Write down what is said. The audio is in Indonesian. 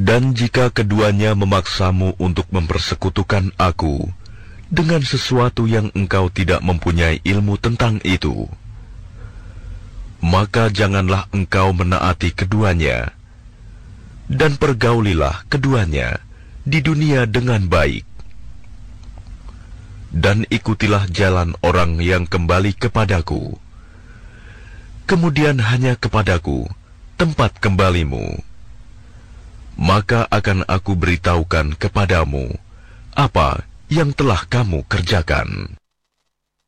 Dan jika keduanya memaksamu untuk mempersekutukan aku dengan sesuatu yang engkau tidak mempunyai ilmu tentang itu, maka janganlah engkau menaati keduanya, dan pergaulilah keduanya di dunia dengan baik. Dan ikutilah jalan orang yang kembali kepadaku, kemudian hanya kepadaku tempat kembalimu. Maka akan aku beritahukan kepadamu apa yang telah kamu kerjakan.